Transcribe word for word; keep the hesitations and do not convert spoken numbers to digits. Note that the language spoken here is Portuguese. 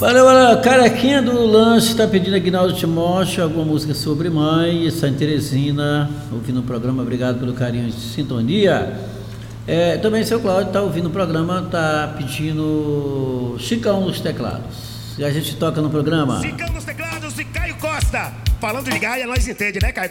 Valeu, valeu. Carequinha do Lanche está pedindo Aguinaldo Timóteo alguma música sobre mãe. Santa Teresina, ouvindo o programa, obrigado pelo carinho de sintonia. É, também seu Cláudio está ouvindo o programa, está pedindo Chicão nos teclados. E a gente toca no programa. Chicão nos teclados e Caio Costa. Falando de Gaia, nós entende, né, Caio?